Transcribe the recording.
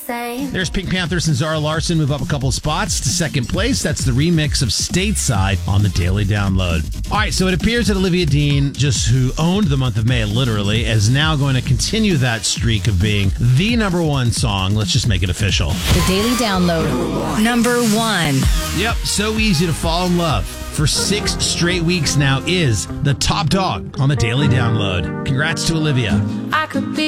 same. There's Pink Panthers and Zara Larsson move up a couple spots to second place. That's the remix of Stateside on the Daily Download. All right, so it appears that Olivia Dean, just who owned the month of May literally, is now going to continue that streak of being the number one song. Let's just make it official. The Daily Download. Number one. Yep, so easy to fall in love. For 6 straight weeks now is the top dog on the Daily Download. Congrats to Olivia. I could be